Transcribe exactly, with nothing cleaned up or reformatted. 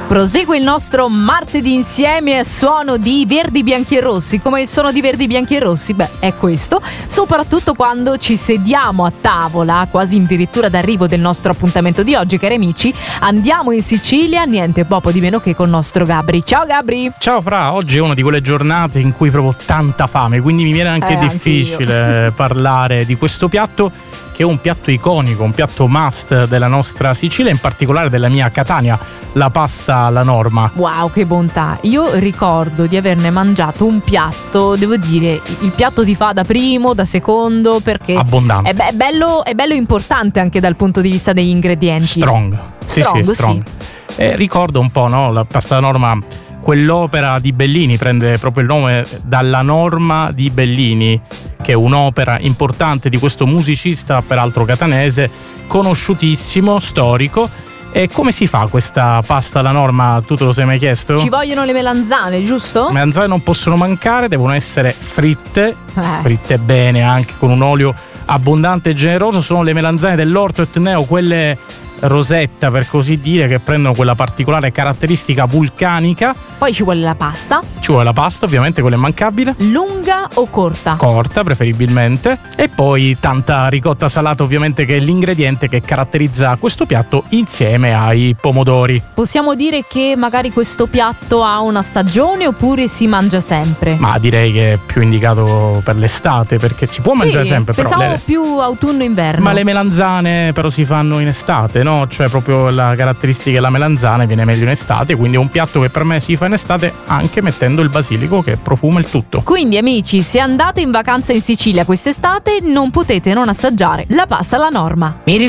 Prosegue il nostro martedì insieme a suono di Verdi, Bianchi e Rossi. Come il suono di Verdi, Bianchi e Rossi? Beh, è questo. Soprattutto quando ci sediamo a tavola, quasi addirittura d'arrivo del nostro appuntamento di oggi, cari amici. Andiamo in Sicilia, niente poco di meno che con il nostro Gabri. Ciao Gabri! Ciao Fra, oggi è una di quelle giornate in cui provo tanta fame, quindi mi viene anche eh, difficile anche parlare di questo piatto, che è un piatto iconico, un piatto must della nostra Sicilia, in particolare della mia Catania, la pasta alla norma. Wow, che bontà! Io ricordo di averne mangiato un piatto, devo dire, il piatto si fa da primo, da secondo, perché abbondante. È, be- è, bello, è bello importante anche dal punto di vista degli ingredienti. Strong. Sì, strong, sì, strong. Sì. Eh, ricordo un po', no? La pasta alla norma, quell'opera di Bellini, prende proprio il nome dalla norma di Bellini, che è un'opera importante di questo musicista, peraltro catanese, conosciutissimo, storico. E come si fa questa pasta alla norma? Tu te lo sei mai chiesto? Ci vogliono le melanzane, giusto? Le melanzane non possono mancare, devono essere fritte, eh. fritte bene, anche con un olio abbondante e generoso. Sono le melanzane dell'Orto Etneo, quelle rosetta per così dire, che prendono quella particolare caratteristica vulcanica. Poi ci vuole la pasta. Ci vuole la pasta, ovviamente, quella è immancabile. Lunga o corta? Corta, preferibilmente. E poi tanta ricotta salata, ovviamente, che è l'ingrediente che caratterizza questo piatto, insieme ai pomodori. Possiamo dire che magari questo piatto ha una stagione oppure si mangia sempre? Ma direi che è più indicato per l'estate, perché si può sì, mangiare sempre. Pensavo però le... più autunno-inverno. Ma le melanzane però si fanno in estate, no? Cioè proprio la caratteristica della melanzana viene meglio in estate, quindi è un piatto che per me si fa in estate, anche mettendo il basilico che profuma il tutto. Quindi amici, se andate in vacanza in Sicilia quest'estate non potete non assaggiare la pasta alla norma. Mi